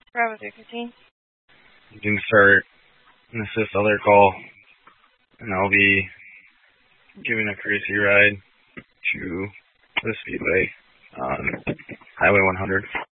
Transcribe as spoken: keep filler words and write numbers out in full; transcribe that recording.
Bravo three fifteen. You can start an assist other call, and I'll be giving a courtesy ride to the Speedway on Highway one hundred.